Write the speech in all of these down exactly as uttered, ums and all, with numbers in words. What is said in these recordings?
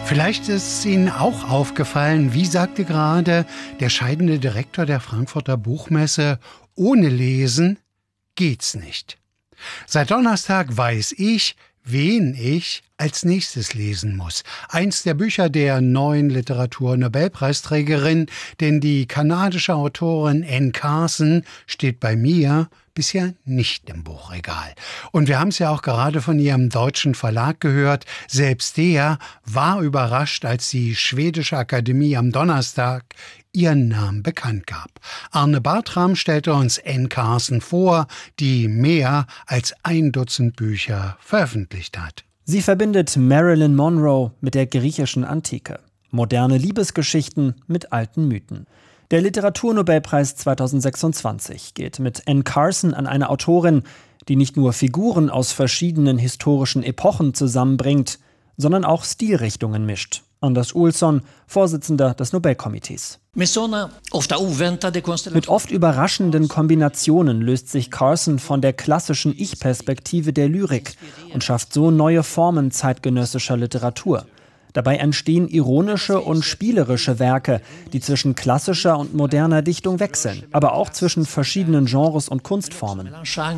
Vielleicht ist es Ihnen auch aufgefallen, wie sagte gerade der scheidende Direktor der Frankfurter Buchmesse, ohne Lesen geht's nicht. Seit Donnerstag weiß ich, wen ich als nächstes lesen muss. Eins der Bücher der neuen Literatur-Nobelpreisträgerin, denn die kanadische Autorin Anne Carson steht bei mir bisher nicht im Buchregal. Und wir haben es ja auch gerade von ihrem deutschen Verlag gehört. Selbst der war überrascht, als die Schwedische Akademie am Donnerstag ihren Namen bekannt gab. Arne Bartram stellte uns Anne Carson vor, die mehr als ein Dutzend Bücher veröffentlicht hat. Sie verbindet Marilyn Monroe mit der griechischen Antike, moderne Liebesgeschichten mit alten Mythen. Der Literaturnobelpreis zweitausendsechsundzwanzig geht mit Anne Carson an eine Autorin, die nicht nur Figuren aus verschiedenen historischen Epochen zusammenbringt, sondern auch Stilrichtungen mischt. Anders Olsson, Vorsitzender des Nobelkomitees. Mit oft überraschenden Kombinationen löst sich Carson von der klassischen Ich-Perspektive der Lyrik und schafft so neue Formen zeitgenössischer Literatur. Dabei entstehen ironische und spielerische Werke, die zwischen klassischer und moderner Dichtung wechseln, aber auch zwischen verschiedenen Genres und Kunstformen.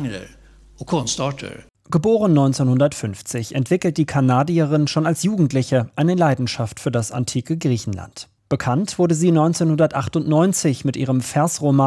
Geboren neunzehnhundertfünfzig, entwickelt die Kanadierin schon als Jugendliche eine Leidenschaft für das antike Griechenland. Bekannt wurde sie neunzehnhundertachtundneunzig mit ihrem Versroman